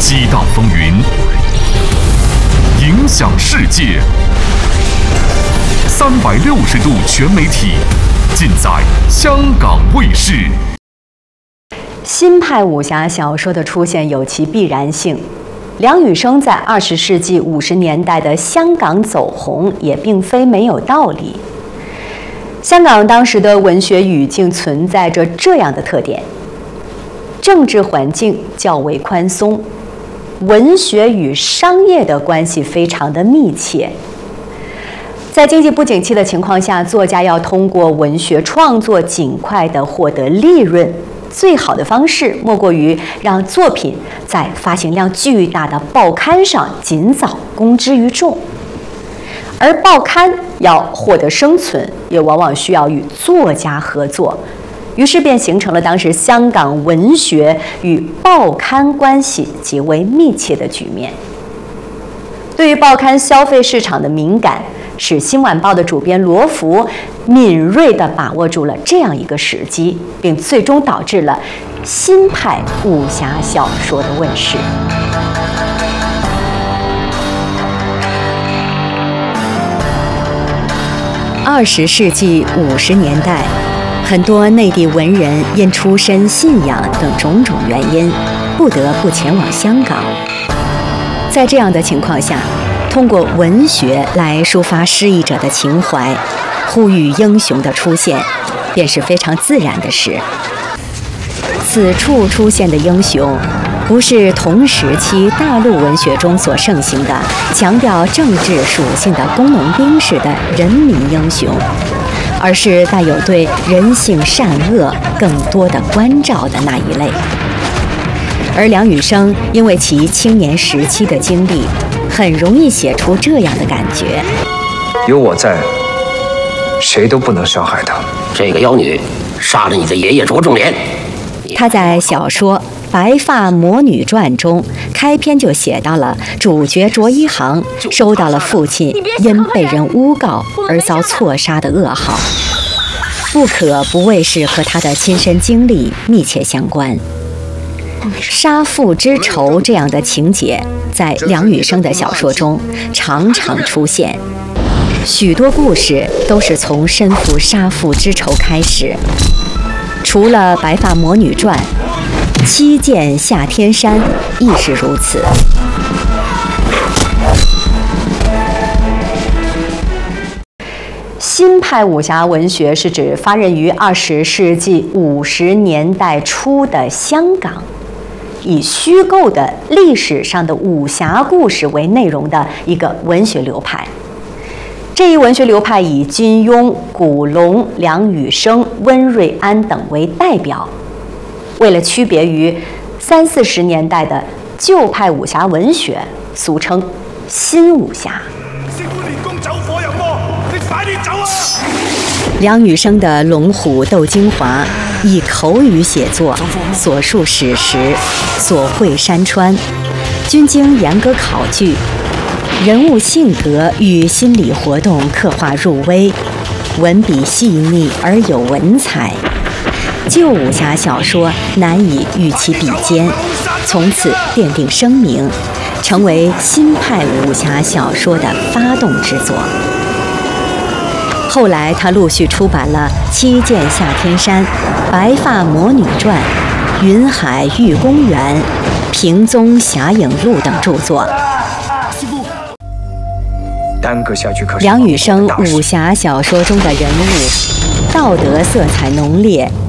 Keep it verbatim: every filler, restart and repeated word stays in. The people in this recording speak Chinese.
激荡风云，影响世界。三百六十度全媒体，尽在香港卫视。 新派武侠小说的出现有其必然性。梁羽生在二十世纪五十年代的香港走红，也并非没有道理。香港当时的文学语境存在着这样的特点：政治环境较为宽松，文学与商业的关系非常的密切。在经济不景气的情况下，作家要通过文学创作尽快地获得利润，最好的方式莫过于让作品在发行量巨大的报刊上尽早公之于众。而报刊要获得生存，也往往需要与作家合作，于是便形成了当时香港文学与报刊关系极为密切的局面。对于报刊消费市场的敏感，使《新晚报》的主编罗浮敏锐地把握住了这样一个时机，并最终导致了新派武侠小说的问世。二十世纪五十年代，很多内地文人因出身、信仰等种种原因，不得不前往香港。在这样的情况下，通过文学来抒发失意者的情怀，呼吁英雄的出现，便是非常自然的事。此处出现的英雄，不是同时期大陆文学中所盛行的强调政治属性的工农兵式的人民英雄，而是带有对人性善恶更多的关照的那一类。而梁羽生因为其青年时期的经历，很容易写出这样的感觉： 有我在，谁都不能伤害他。 这个妖女杀了你的爷爷卓仲廉。 他在小说《白发魔女传》中开篇就写到了主角卓一航收到了父亲因被人诬告而遭错杀的噩耗，不可不谓是和他的亲身经历密切相关。杀父之仇这样的情节在梁羽生的小说中常常出现，许多故事都是从身负杀父之仇开始。除了《白发魔女传》，《七剑下天山》亦是如此。新派武侠文学是指发轫于二十世纪五十年代初的香港，以虚构的历史上的武侠故事为内容的一个文学流派。这一文学流派以金庸、古龙、梁羽生、温瑞安等为代表。为了区别于三四十年代的旧派武侠文学，俗称新武侠。 師傅練功走火入魔，你快啲走啊！ 梁羽生的《龍虎鬥精華》以口語寫作，所述史實，所繪山川，均經嚴格考據，人物性格與心理活動刻畫入微，文筆細膩而有文采。舊武俠小說難以與其比肩，從此奠定聲名，成為新派武俠小說的發動之作。後來他陸續出版了《七劍下天山》《白髮魔女傳》《雲海玉公園》《平蹤俠影錄》等著作。梁羽生武俠小說中的人物道德色彩濃烈，